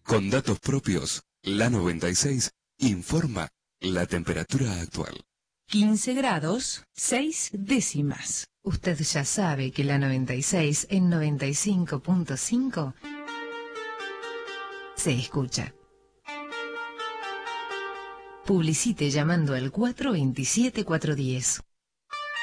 Con datos propios, la 96 informa la temperatura actual. 15 grados, 6 décimas. Usted ya sabe que la 96 en 95.5 se escucha. Publicite llamando al 427-410.